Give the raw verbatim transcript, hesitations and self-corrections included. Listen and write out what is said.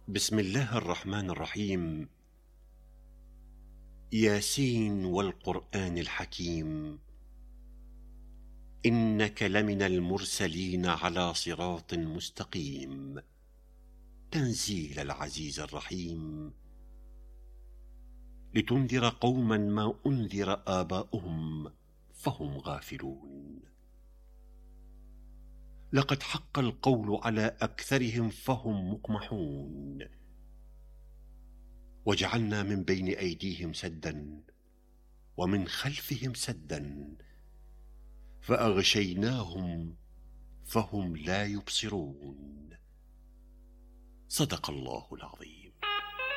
بسم الله الرحمن الرحيم. ياسين والقرآن الحكيم، إنك لمن المرسلين على صراط مستقيم، تنزيل العزيز الرحيم، لتنذر قوما ما أنذر آباؤهم فهم غافلون. لقد حق القول على أكثرهم فهم مقمحون، وجعلنا من بين أيديهم سدا ومن خلفهم سدا فأغشيناهم فهم لا يبصرون. صدق الله العظيم.